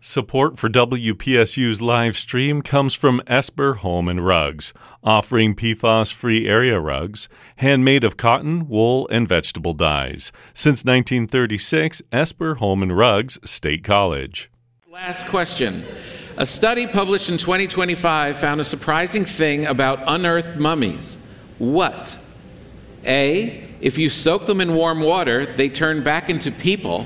Support for WPSU's live stream comes from Esper Home and Rugs, offering PFAS-free area rugs, handmade of cotton, wool, and vegetable dyes. Since 1936, Esper Home and Rugs, State College. Last question. A study published in 2025 found a surprising thing about unearthed mummies. What? A, if you soak them in warm water, they turn back into people.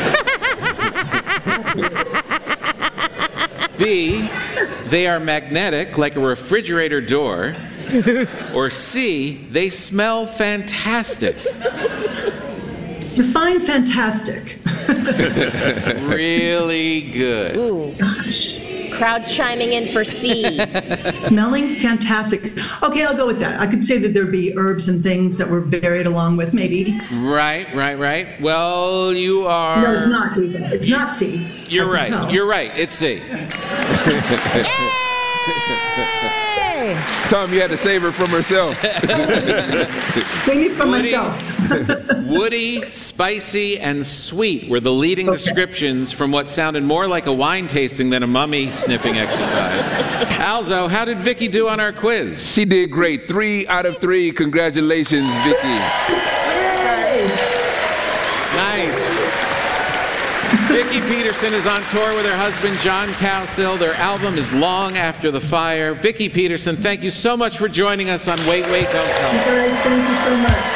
B, they are magnetic like a refrigerator door. Or C, they smell fantastic. Define fantastic. Really good. Ooh. Gosh. Crowd's chiming in for C. Smelling fantastic. Okay, I'll go with that. I could say that there'd be herbs and things that were buried along with, maybe. Right. Well, you are... No, it's not, Eva. It's not C. You're right. You're right. It's C. Tom, you had to save her from herself. Save me from myself. Woody, spicy, and sweet were the leading descriptions from what sounded more like a wine tasting than a mummy sniffing exercise. Alzo, how did Vicky do on our quiz? She did great. 3 out of 3. Congratulations, Vicky. Nice. Vicki Peterson is on tour with her husband, John Cowsill. Their album is Long After the Fire. Vicki Peterson, thank you so much for joining us on Wait, Don't Tell Me. Thank you so much.